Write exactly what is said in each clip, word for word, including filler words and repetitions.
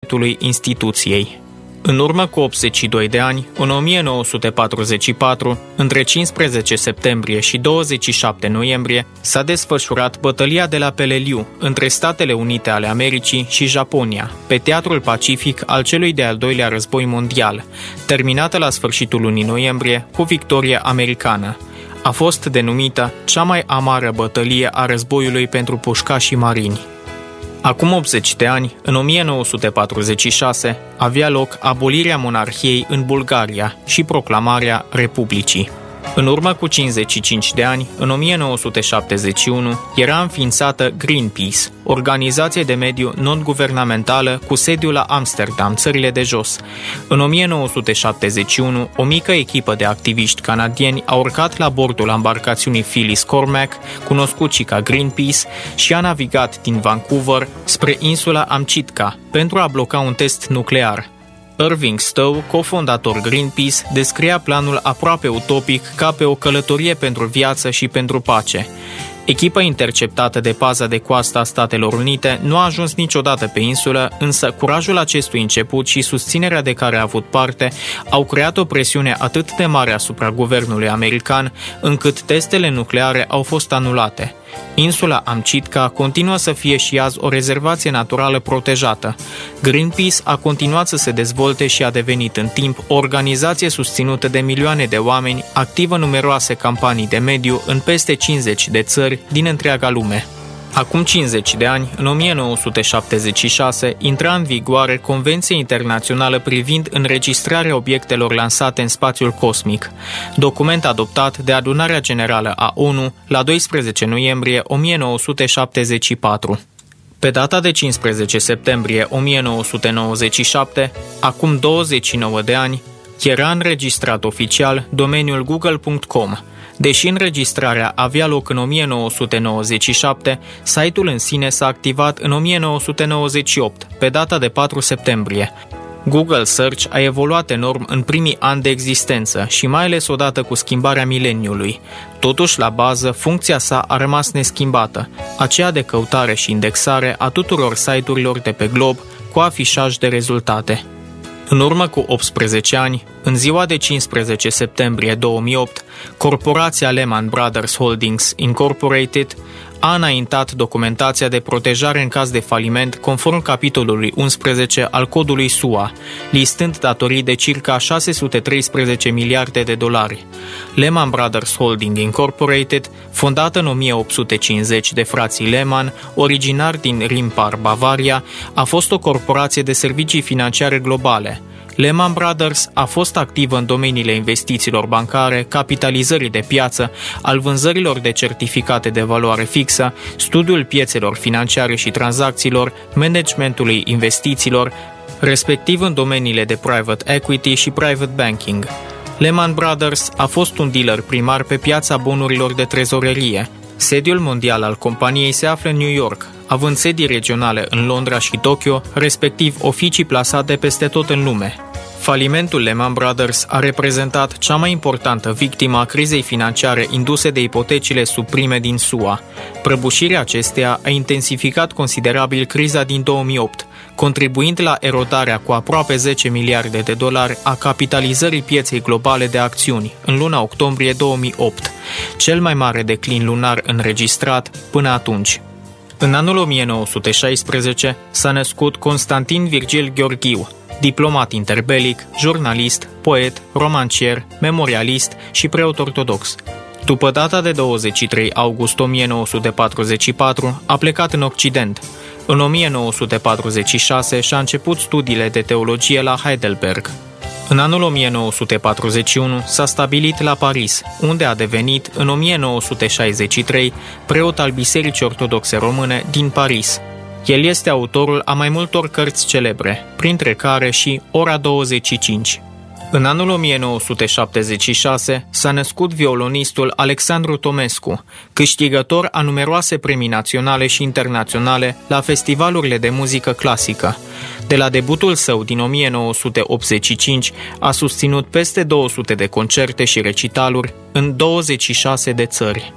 site-ului instituției. În urmă cu optzeci și doi de ani, în o mie nouă sute patruzeci și patru, între cincisprezece septembrie și douăzeci și șapte noiembrie, s-a desfășurat bătălia de la Peleliu între Statele Unite ale Americii și Japonia, pe teatrul pacific al celui de-al doilea război mondial, terminată la sfârșitul lunii noiembrie cu victorie americană. A fost denumită cea mai amară bătălie a războiului pentru pușcașii marini. Acum optzeci de ani, în o mie nouă sute patruzeci și șase, avea loc abolirea monarhiei în Bulgaria și proclamarea Republicii. În urmă cu cincizeci și cinci de ani, în o mie nouă sute șaptezeci și unu, era înființată Greenpeace, organizație de mediu non-guvernamentală cu sediul la Amsterdam, țările de jos. În o mie nouă sute șaptezeci și unu, o mică echipă de activiști canadieni a urcat la bordul embarcațiunii Phyllis Cormac, cunoscut și ca Greenpeace, și a navigat din Vancouver spre insula Amchitka pentru a bloca un test nuclear. Irving Stowe, cofondator Greenpeace, descria planul aproape utopic ca pe o călătorie pentru viață și pentru pace. Echipa interceptată de paza de coastă a Statelor Unite nu a ajuns niciodată pe insulă, însă curajul acestui început și susținerea de care a avut parte au creat o presiune atât de mare asupra guvernului american, încât testele nucleare au fost anulate. Insula Amchitka continuă să fie și azi o rezervație naturală protejată. Greenpeace a continuat să se dezvolte și a devenit în timp o organizație susținută de milioane de oameni, activă numeroase campanii de mediu în peste cincizeci de țări din întreaga lume. Acum cincizeci de ani, în o mie nouă sute șaptezeci și șase, intra în vigoare Convenția Internațională privind înregistrarea obiectelor lansate în spațiul cosmic, document adoptat de Adunarea Generală a O N U la doisprezece noiembrie o mie nouă sute șaptezeci și patru. Pe data de cincisprezece septembrie o mie nouă sute nouăzeci și șapte, acum douăzeci și nouă de ani, era înregistrat oficial domeniul google punct com. Deși înregistrarea avea loc în o mie nouă sute nouăzeci și șapte, site-ul în sine s-a activat în o mie nouă sute nouăzeci și opt, pe data de patru septembrie. Google Search a evoluat enorm în primii ani de existență și mai ales odată cu schimbarea mileniului. Totuși, la bază, funcția sa a rămas neschimbată, aceea de căutare și indexare a tuturor site-urilor de pe glob cu afișaj de rezultate. În urmă cu optsprezece ani, în ziua de cincisprezece septembrie două mii opt, corporația Lehman Brothers Holdings Incorporated a înaintat documentația de protejare în caz de faliment conform capitolului unsprezece al codului S U A, listând datorii de circa șase sute treisprezece miliarde de dolari. Lehman Brothers Holding Incorporated, fondată în o mie opt sute cincizeci de frații Lehman, originari din Rimpar, Bavaria, a fost o corporație de servicii financiare globale. Lehman Brothers a fost activă în domeniile investițiilor bancare, capitalizării de piață, al vânzărilor de certificate de valoare fixă, studiul piețelor financiare și tranzacțiilor, managementului investițiilor, respectiv în domeniile de private equity și private banking. Lehman Brothers a fost un dealer primar pe piața bunurilor de trezorerie. Sediul mondial al companiei se află în New York, având sedii regionale în Londra și Tokyo, respectiv oficii plasate peste tot în lume. Falimentul Lehman Brothers a reprezentat cea mai importantă victimă a crizei financiare induse de ipotecile subprime din S U A. Prăbușirea acesteia a intensificat considerabil criza din două mii opt, contribuind la erodarea cu aproape zece miliarde de dolari a capitalizării pieței globale de acțiuni în luna octombrie două mii opt, cel mai mare declin lunar înregistrat până atunci. În anul o mie nouă sute șaisprezece s-a născut Constantin Virgil Gheorghiu, diplomat interbelic, jurnalist, poet, romancier, memorialist și preot ortodox. După data de douăzeci și trei august o mie nouă sute patruzeci și patru, a plecat în Occident. În o mie nouă sute patruzeci și șase și-a început studiile de teologie la Heidelberg. În anul o mie nouă sute patruzeci și unu s-a stabilit la Paris, unde a devenit, în o mie nouă sute șaizeci și trei, preot al Bisericii Ortodoxe Române din Paris. El este autorul a mai multor cărți celebre, printre care și Ora douăzeci și cinci. În anul o mie nouă sute șaptezeci și șase s-a născut violonistul Alexandru Tomescu, câștigător a numeroase premii naționale și internaționale la festivalurile de muzică clasică. De la debutul său din o mie nouă sute optzeci și cinci a susținut peste două sute de concerte și recitaluri în douăzeci și șase de țări.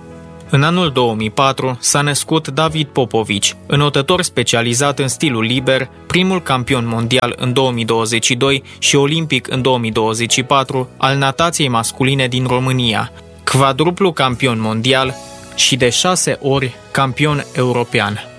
În anul două mii patru s-a născut David Popovici, înotător specializat în stilul liber, primul campion mondial în două mii douăzeci și doi și olimpic în două mii douăzeci și patru al natației masculine din România, quadruplu campion mondial și de șase ori campion european.